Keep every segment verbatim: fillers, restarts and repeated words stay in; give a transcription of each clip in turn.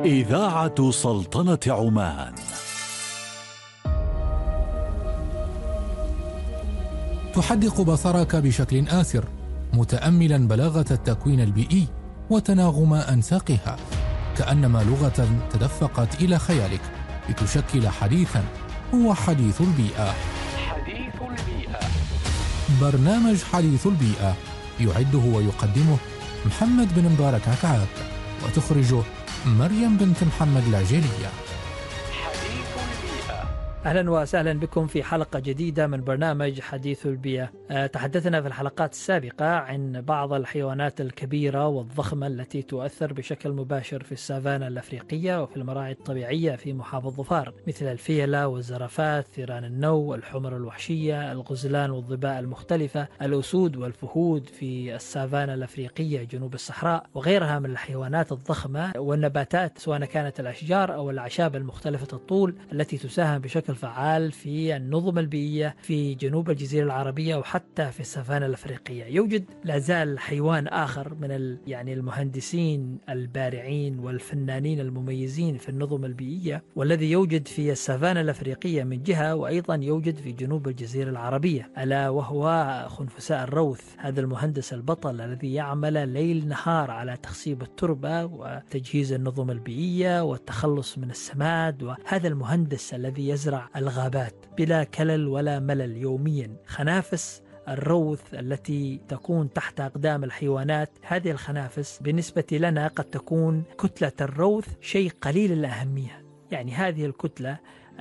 إذاعة سلطنة عمان. تحدق بصرك بشكل آسر متأملا بلاغة التكوين البيئي وتناغم أنساقها، كأنما لغة تدفقت إلى خيالك لتشكل حديثا هو حديث البيئة. حديث البيئة، برنامج حديث البيئة يعده ويقدمه محمد بن مبارك عكعاك، وتخرجه مريم بنت محمد العجيلية. حديث البيئة. أهلا وسهلا بكم في حلقة جديدة من برنامج حديث البيئة. أه تحدثنا في الحلقات السابقة عن بعض الحيوانات الكبيرة والضخمة التي تؤثر بشكل مباشر في السافانا الأفريقية وفي المراعي الطبيعية في محافظ ظفار، مثل الفيلة والزرافات، ثيران النو، الحمر الوحشية، الغزلان والظباء المختلفة، الأسود والفهود في السافانا الأفريقية جنوب الصحراء، وغيرها من الحيوانات الضخمة والنباتات، سواء كانت الأشجار أو الأعشاب المختلفة الطول التي تساهم بشكل فعال في النظم البيئية في جنوب الجزيرة العربية وحتى في السافانا الأفريقية. يوجد لا زال حيوان آخر من ال يعني المهندسين البارعين والفنانين المميزين في النظم البيئية، والذي يوجد في السافانا الأفريقية من جهة، وأيضا يوجد في جنوب الجزيرة العربية، ألا وهو خنفساء الروث. هذا المهندس البطل الذي يعمل ليل نهار على تخصيب التربة وتجهيز النظم البيئية والتخلص من السماد، وهذا المهندس الذي يزرع الغابات بلا كلل ولا ملل يوميا. خنافس الروث التي تكون تحت أقدام الحيوانات، هذه الخنافس بالنسبة لنا قد تكون كتلة الروث شيء قليل الأهمية، يعني هذه الكتلة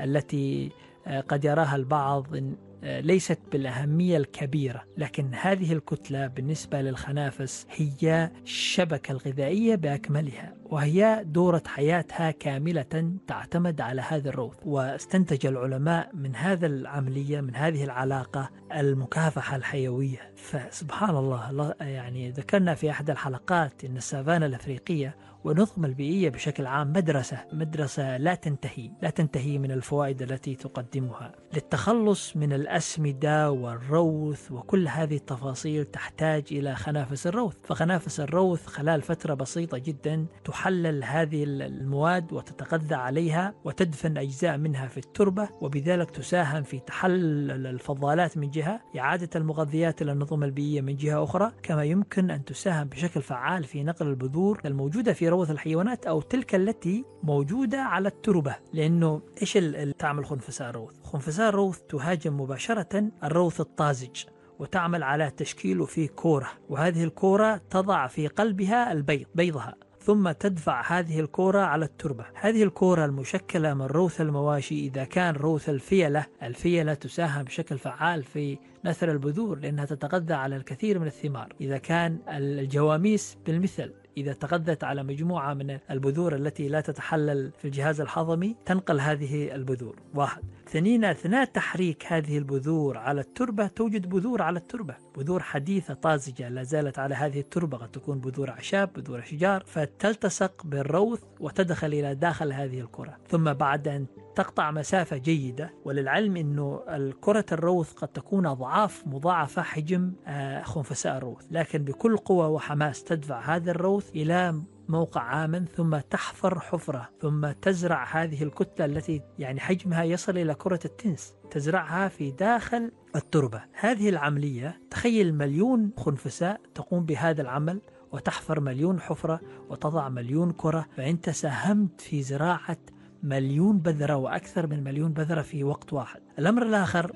التي قد يراها البعض ليست بالأهمية الكبيرة، لكن هذه الكتلة بالنسبة للخنافس هي الشبكة الغذائية بأكملها، وهي دورة حياتها كاملة تعتمد على هذا الروث. واستنتج العلماء من هذا العملية، من هذه العلاقة، المكافحة الحيوية. فسبحان الله، يعني ذكرنا في أحد الحلقات أن السافانا الأفريقية والنظم البيئية بشكل عام مدرسة مدرسة لا تنتهي لا تنتهي من الفوائد التي تقدمها. للتخلص من الأسمدة والروث وكل هذه التفاصيل تحتاج إلى خنافس الروث. فخنافس الروث خلال فترة بسيطة جدا تحلل هذه المواد وتتغذى عليها وتدفن أجزاء منها في التربة، وبذلك تساهم في تحلل الفضلات من جهة، إعادة المغذيات إلى النظم البيئية من جهة أخرى، كما يمكن أن تساهم بشكل فعال في نقل البذور الموجودة في روث الحيوانات أو تلك التي موجودة على التربة. لأنه إيش اللي تعمل خنفساء الروث؟ خنفساء الروث تهاجم مباشرة الروث الطازج وتعمل على تشكيله في كورة، وهذه الكورة تضع في قلبها البيض بيضها، ثم تدفع هذه الكورة على التربة. هذه الكورة المشكلة من روث المواشي، إذا كان روث الفيلة الفيلة تساهم بشكل فعال في نثر البذور لأنها تتغذى على الكثير من الثمار. إذا كان الجواميس بالمثل، إذا تغذت على مجموعة من البذور التي لا تتحلل في الجهاز الهضمي تنقل هذه البذور. واحد. ثانيا، أثناء تحريك هذه البذور على التربة توجد بذور على التربة، بذور حديثة طازجة لا زالت على هذه التربة، قد تكون بذور أعشاب، بذور أشجار، فتلتصق بالروث وتدخل إلى داخل هذه الكرة. ثم بعد أن تقطع مسافة جيدة، وللعلم أنه الكرة الروث قد تكون أضعاف مضاعفة حجم خنفساء الروث، لكن بكل قوة وحماس تدفع هذا الروث إلى موقع آمن، ثم تحفر حفرة، ثم تزرع هذه الكتلة التي يعني حجمها يصل إلى كرة التنس، تزرعها في داخل التربة. هذه العملية، تخيل مليون خنفساء تقوم بهذا العمل وتحفر مليون حفرة وتضع مليون كرة، فأنت ساهمت في زراعة مليون بذرة وأكثر من مليون بذرة في وقت واحد. الأمر الآخر،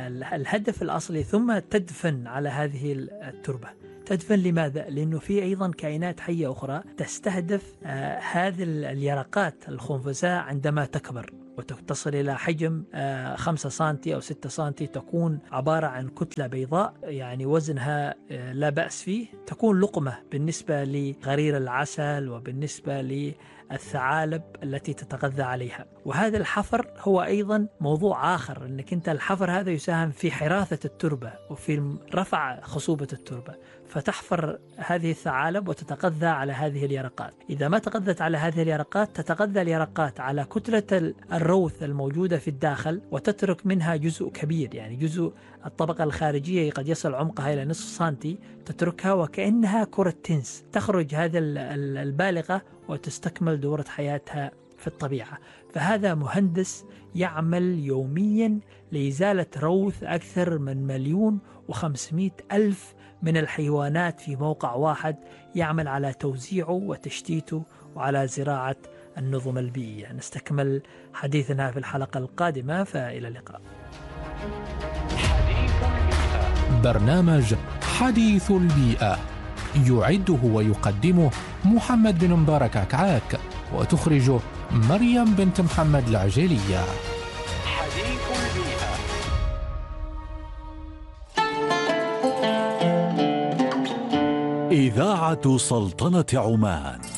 الهدف الأصلي، ثم تدفن على هذه التربة. تدفن لماذا؟ لأنه في أيضا كائنات حية أخرى تستهدف آه هذه اليرقات الخنفساء عندما تكبر وتصل إلى حجم آه خمسة سنتي أو ستة سنتي، تكون عبارة عن كتلة بيضاء يعني وزنها آه لا بأس فيه، تكون لقمة بالنسبة لغرير العسل وبالنسبة للثعالب التي تتغذى عليها. وهذا الحفر هو أيضا موضوع آخر، أنك أنت الحفر هذا يساهم في حراثة التربة وفي رفع خصوبة التربة، فتحفر هذه الثعالب وتتغذى على هذه اليرقات. إذا ما تغذت على هذه اليرقات، تتغذى اليرقات على كتلة الروث الموجودة في الداخل وتترك منها جزء كبير، يعني جزء الطبقة الخارجية قد يصل عمقها إلى نصف سنتي، تتركها وكأنها كرة تنس. تخرج هذه البالغة وتستكمل دورة حياتها في الطبيعة. فهذا مهندس يعمل يوميا لإزالة روث أكثر من مليون وخمسمائة ألف من الحيوانات في موقع واحد، يعمل على توزيعه وتشتيته وعلى زراعة النظم البيئية. نستكمل حديثنا في الحلقة القادمة، فإلى اللقاء. حديث البيئة. برنامج حديث البيئة يعده ويقدمه محمد بن مبارك عكعاك، وتخرجه مريم بنت محمد العجيلية. حديث البيئة. إذاعة سلطنة عمان.